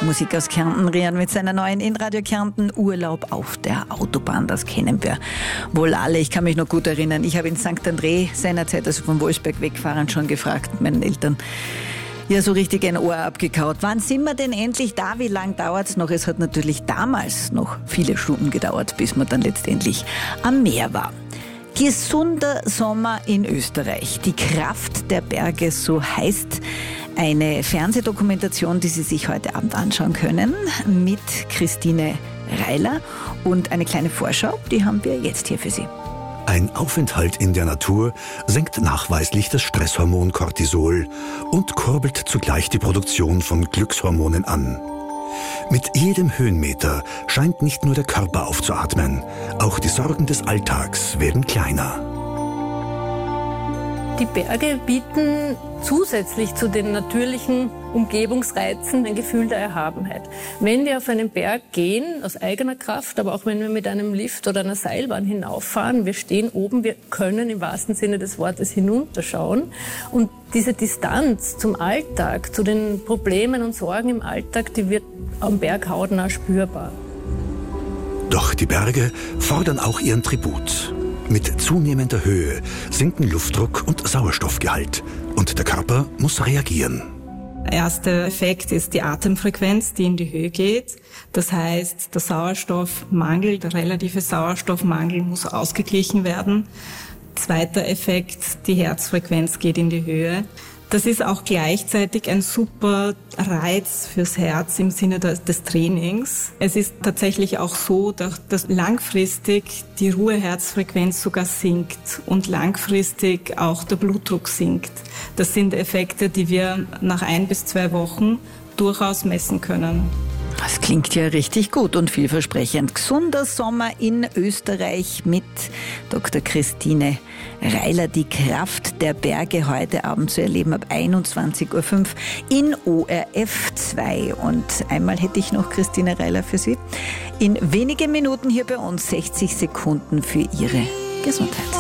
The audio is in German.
Musik aus Kärnten, Rian mit seiner neuen in Radio Kärnten Urlaub auf der Autobahn, das kennen wir wohl alle. Ich kann mich noch gut erinnern, ich habe in St. André seinerzeit, also von Wolfsberg wegfahren, schon gefragt, meinen Eltern, ja so richtig ein Ohr abgekaut. Wann sind wir denn endlich da? Wie lang dauert's noch? Es hat natürlich damals noch viele Stunden gedauert, bis man dann letztendlich am Meer war. Gesunder Sommer in Österreich. Die Kraft der Berge, so heißt eine Fernsehdokumentation, die Sie sich heute Abend anschauen können, mit Christine Reiler. Und eine kleine Vorschau, die haben wir jetzt hier für Sie. Ein Aufenthalt in der Natur senkt nachweislich das Stresshormon Cortisol und kurbelt zugleich die Produktion von Glückshormonen an. Mit jedem Höhenmeter scheint nicht nur der Körper aufzuatmen, auch die Sorgen des Alltags werden kleiner. Die Berge bieten zusätzlich zu den natürlichen Umgebungsreizen ein Gefühl der Erhabenheit. Wenn wir auf einen Berg gehen, aus eigener Kraft, aber auch wenn wir mit einem Lift oder einer Seilbahn hinauffahren, wir stehen oben, wir können im wahrsten Sinne des Wortes hinunterschauen. Und diese Distanz zum Alltag, zu den Problemen und Sorgen im Alltag, die wird am Berg hautnah spürbar. Doch die Berge fordern auch ihren Tribut. Mit zunehmender Höhe sinken Luftdruck und Sauerstoffgehalt und der Körper muss reagieren. Erster Effekt ist die Atemfrequenz, die in die Höhe geht. Das heißt, der Sauerstoffmangel, der relative Sauerstoffmangel muss ausgeglichen werden. Zweiter Effekt, die Herzfrequenz geht in die Höhe. Das ist auch gleichzeitig ein super Reiz fürs Herz im Sinne des Trainings. Es ist tatsächlich auch so, dass langfristig die Ruheherzfrequenz sogar sinkt und langfristig auch der Blutdruck sinkt. Das sind Effekte, die wir nach 1 bis 2 Wochen durchaus messen können. Das klingt ja richtig gut und vielversprechend. Gesunder Sommer in Österreich mit Dr. Christine Reiler. Die Kraft der Berge heute Abend zu erleben ab 21.05 Uhr in ORF 2. Und einmal hätte ich noch Christine Reiler für Sie. In wenigen Minuten hier bei uns 60 Sekunden für Ihre Gesundheit.